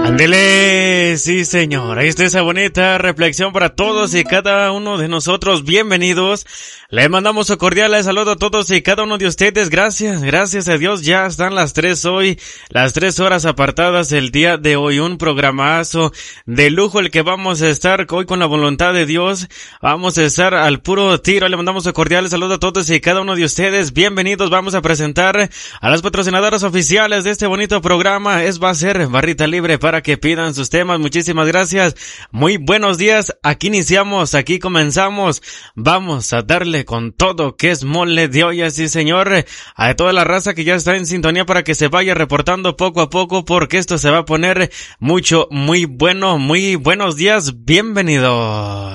Ándele, sí señor, ahí está esa bonita reflexión para todos y cada uno de nosotros. Bienvenidos, le mandamos un cordial saludo a todos y cada uno de ustedes. Gracias a Dios, ya están las 3 hoy, las 3 horas apartadas el día de hoy. Un programazo de lujo el que vamos a estar hoy con la voluntad de Dios. Vamos a estar al puro tiro, le mandamos un cordial saludo a todos y cada uno de ustedes. Bienvenidos, vamos a presentar a las patrocinadoras oficiales de este bonito programa. Va a ser Barrita Libre para que pidan sus temas. Muchísimas gracias. Muy buenos días. Aquí iniciamos, aquí comenzamos. Vamos a darle con todo que es mole de olla, sí señor. A toda la raza que ya está en sintonía para que se vaya reportando poco a poco porque esto se va a poner muy bueno. Muy buenos días. Bienvenidos.